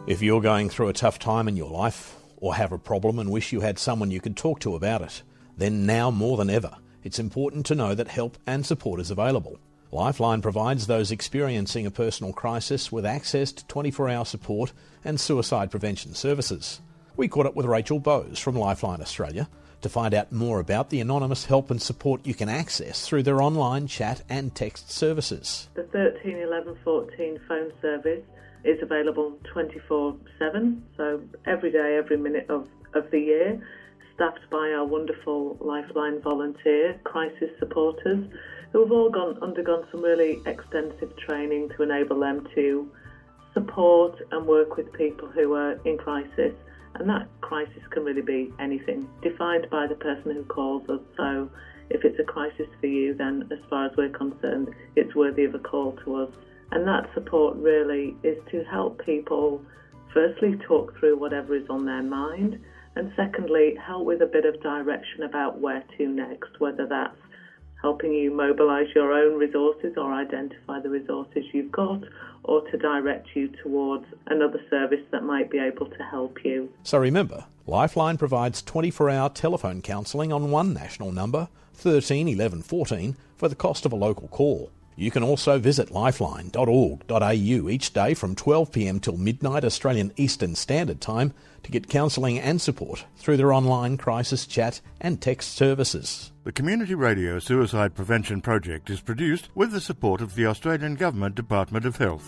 If you're going through a tough time in your life, or have a problem and wish you had someone you could talk to about it, then now more than ever, it's important to know that help and support is available. Lifeline provides those experiencing a personal crisis with access to 24-hour support and suicide prevention services. We caught up with Rachel Bowes from Lifeline Australia to find out more about the anonymous help and support you can access through their online chat and text services. The 13 11 14 phone service is available 24/7, so every day, every minute of the year, staffed by our wonderful Lifeline volunteer crisis supporters who have all undergone some really extensive training to enable them to support and work with people who are in crisis. And that crisis can really be anything, defined by the person who calls us. So if it's a crisis for you, then as far as we're concerned, it's worthy of a call to us. And that support really is to help people, firstly, talk through whatever is on their mind, and secondly, help with a bit of direction about where to next, whether that's helping you mobilise your own resources or identify the resources you've got, or to direct you towards another service that might be able to help you. So remember, Lifeline provides 24-hour telephone counselling on one national number, 13 11 14, for the cost of a local call. You can also visit lifeline.org.au each day from 12pm till midnight Australian Eastern Standard Time to get counselling and support through their online crisis chat and text services. The Community Radio Suicide Prevention Project is produced with the support of the Australian Government Department of Health.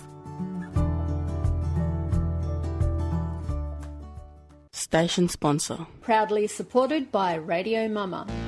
Station sponsor. Proudly supported by Radio Mama.